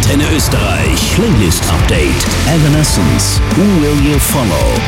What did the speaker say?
Antenne Österreich Playlist Update. Evanescence, Who Will You Follow?